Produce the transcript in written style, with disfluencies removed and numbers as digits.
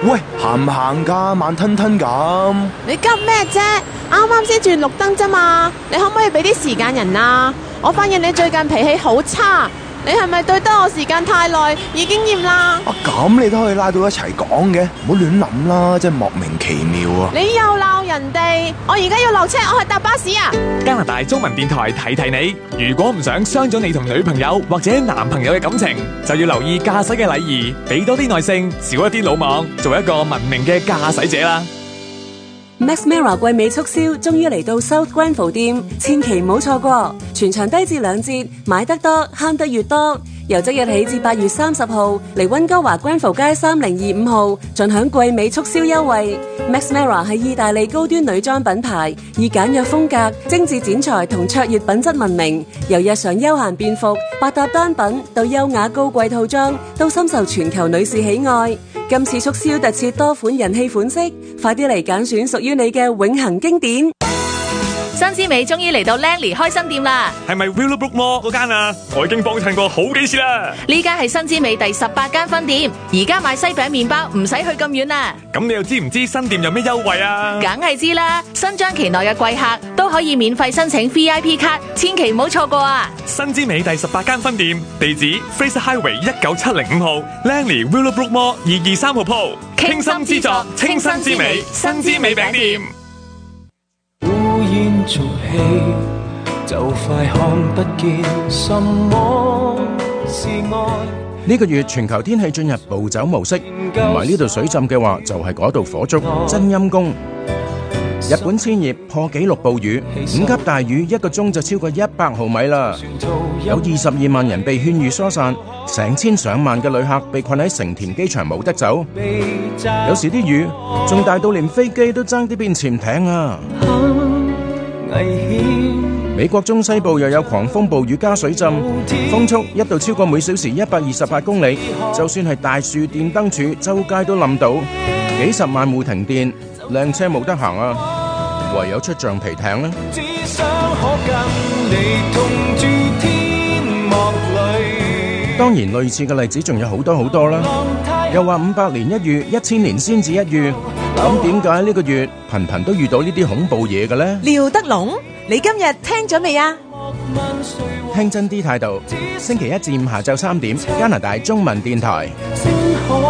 喂，行唔行㗎？慢吞吞咁。 你急咩啫？啱啱先轉綠燈啫嘛，你可唔可以俾啲時間人啊？我發現你最近脾氣好差，你係咪對得我時間太耐，已經厭啦？ 咁你都可以拉到一齊講嘅，唔好亂諗啦，真係莫名其妙啊！ 你又鬧人哋，我而家要落車，我去搭巴士啊！ 加拿大中文電台提提你，如果唔想傷咗你同女朋友或者男朋友嘅感情，就要留意駕駛嘅禮儀，俾多啲耐性，少一啲魯莽，做一個文明嘅駕駛者啦。 Max Mara 季尾促銷終於嚟到 South Grenville 店，千祈唔好錯過，全場低至2折，買得多慳得越多。由即日起至8月30號，嚟溫哥華 Grenville 街3025號盡享季尾促銷優惠。Max Mara 係意大利高端女裝品牌，以簡約風格、精緻剪裁同卓越品質聞名。由日常休閒便服、百搭單品到優雅高貴套裝，都深受全球女士喜愛。今次促銷特設多款人氣款式，快啲嚟揀選屬於你嘅永恆經典。 新之美終於嚟到 Langley 開新店啦！ 係咪 Willowbrook Mall 嗰間啊？我已經幫襯過好幾次啦。 呢間係新之美第18間分店，而家買西餅麵包唔使去咁遠啦。 咁你又知唔知新店有咩優惠啊？ 梗係知啦！新張期內嘅貴客都可以免費申請 VIP 卡，千祈唔好錯過啊！ 新之美第18間分店，地址 Fraser Highway 19705號 Langley Willowbrook Mall 223號鋪，傾心之作，清新之美，新之美餅店。 俗氣就快看不見什麼是愛。 呢個月全球天氣進入暴走模式，唔係呢度水浸嘅話，就係嗰度火燭，真陰公。日本千葉破紀錄暴雨，5級大雨1個鐘就超過100毫米啦，有22萬人被勸喻疏散，成千上萬嘅旅客被困喺成田機場冇得走，有時啲雨仲大到連飛機都爭啲變潛艇啊！美國中西部又有狂風暴雨加水浸，風速一度超過每小時128公里，就算係大樹電燈柱周街都冧到，幾十萬戶停電，靚車冇得行啊，唯有出橡皮艇啦。只想可跟你同住天幕裏。當然類似嘅例子仲有好多好多啦，又話500年一遇，1000年先至一遇，咁點解呢個月頻頻都遇到呢啲恐怖嘢嘅呢？ 廖德龍，你今日聽咗未啊？ 聽真啲態度，星期1至5下晝3點，加拿大中文電台。